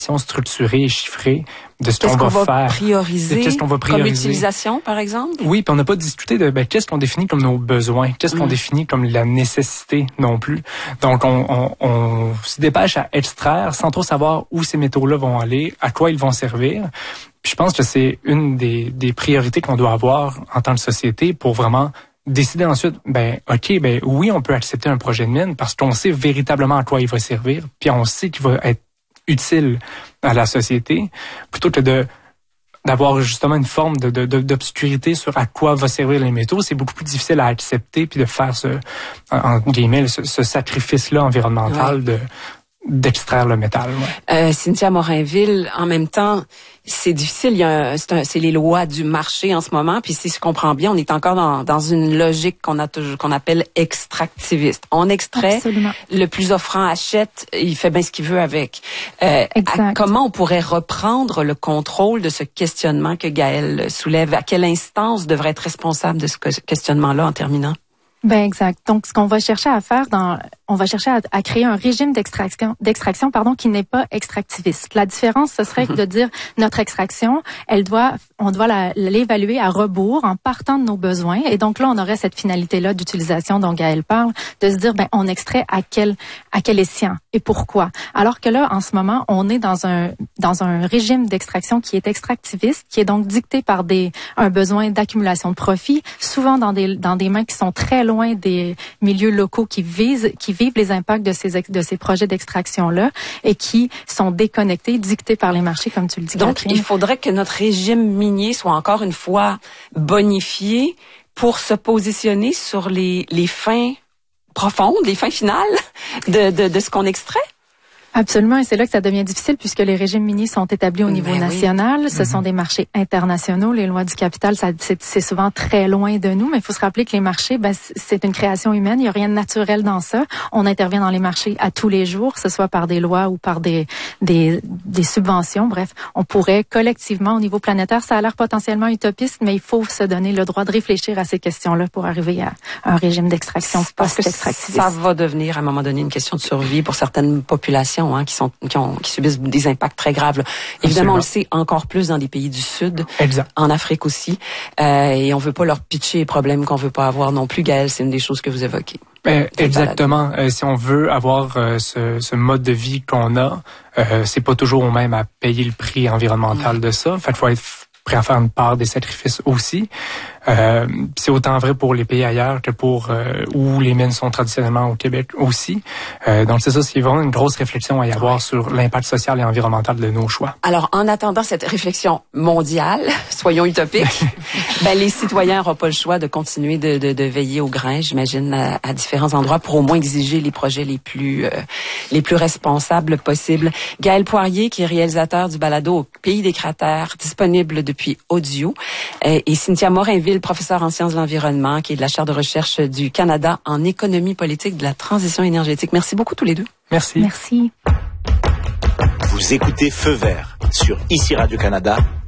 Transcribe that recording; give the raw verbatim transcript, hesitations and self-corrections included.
structurée et chiffrée de ce qu'est-ce qu'on, qu'on va, va faire. Prioriser, qu'est-ce qu'on va prioriser comme utilisation, par exemple? Oui, puis on n'a pas discuté de ben, qu'est-ce qu'on définit comme nos besoins, qu'est-ce qu'on mmh. définit comme la nécessité non plus. Donc, on, on, on se dépêche à extraire sans trop savoir où ces métaux-là vont aller, à quoi ils vont servir. Puis je pense que c'est une des, des priorités qu'on doit avoir en tant que société pour vraiment décider ensuite, ben ok, ben oui, on peut accepter un projet de mine parce qu'on sait véritablement à quoi il va servir, puis on sait qu'il va être utile à la société, plutôt que de d'avoir justement une forme de, de, de d'obscurité sur à quoi va servir les métaux. C'est beaucoup plus difficile à accepter puis de faire ce, en guillemets, ce, ce sacrifice-là environnemental ouais. de d'extraire le métal. Ouais. Euh, Cynthia Morinville, en même temps, c'est difficile. Il y a un, c'est, un, c'est les lois du marché en ce moment. Puis si je comprends bien, on est encore dans, dans une logique qu'on a toujours, qu'on appelle extractiviste. On extrait, Absolument. Le plus offrant achète, il fait bien ce qu'il veut avec. Euh, à, comment on pourrait reprendre le contrôle de ce questionnement que Gaëlle soulève? À quelle instance devrait être responsable de ce questionnement-là en terminant? Ben exact. Donc ce qu'on va chercher à faire dans on va chercher à, à créer un régime d'extraction d'extraction pardon qui n'est pas extractiviste. La différence ce serait de dire notre extraction, elle doit on doit la, l'évaluer à rebours en partant de nos besoins et donc là on aurait cette finalité là d'utilisation dont Gaëlle parle, de se dire ben on extrait à quel à quel escient et pourquoi. Alors que là en ce moment, on est dans un dans un régime d'extraction qui est extractiviste, qui est donc dicté par des un besoin d'accumulation de profit, souvent dans des dans des mains qui sont très loin des milieux locaux qui visent, qui vivent les impacts de ces de ces projets d'extraction-là et qui sont déconnectés, dictés par les marchés, comme tu le dis. Donc, Catherine. Il faudrait que notre régime minier soit encore une fois bonifié pour se positionner sur les les fins profondes, les fins finales de de, de ce qu'on extrait. Absolument, et c'est là que ça devient difficile puisque les régimes miniers sont établis au niveau ben national. Oui. Ce mm-hmm. sont des marchés internationaux. Les lois du capital, ça, c'est, c'est souvent très loin de nous, mais il faut se rappeler que les marchés, ben, c'est une création humaine. Il n'y a rien de naturel dans ça. On intervient dans les marchés à tous les jours, que ce soit par des lois ou par des, des, des subventions. Bref, on pourrait collectivement, au niveau planétaire, ça a l'air potentiellement utopiste, mais il faut se donner le droit de réfléchir à ces questions-là pour arriver à un régime d'extraction post-extractiviste. Ça va devenir, à un moment donné, une question de survie pour certaines populations. Hein, qui sont qui, ont, qui subissent des impacts très graves. Là. Évidemment, Absolument. On le sait encore plus dans les pays du Sud, exact. En Afrique aussi, euh, et on veut pas leur pitcher les problèmes qu'on veut pas avoir non plus. Gaëlle, c'est une des choses que vous évoquez. Euh, exactement. Euh, si on veut avoir euh, ce, ce mode de vie qu'on a, euh, c'est pas toujours au même à payer le prix environnemental mmh. de ça. Fait qu'il faut être prêt à faire une part des sacrifices aussi. Euh, c'est autant vrai pour les pays ailleurs que pour euh, où les mines sont traditionnellement au Québec aussi. Euh, donc c'est ça, c'est vraiment une grosse réflexion à y avoir sur l'impact social et environnemental de nos choix. Alors en attendant cette réflexion mondiale, soyons utopiques, ben les citoyens n'auront pas le choix de continuer de, de, de veiller au grain, j'imagine, à, à différents endroits pour au moins exiger les projets les plus euh, les plus responsables possibles. Gaëlle Poirier, qui est réalisateur du balado Au Pays des cratères, disponible depuis Audio, et, et Cynthia Morinville, professeur en sciences de l'environnement, qui est de la chaire de recherche du Canada en économie politique de la transition énergétique. Merci beaucoup tous les deux. Merci. Merci. Vous écoutez Feu Vert sur Ici Radio-Canada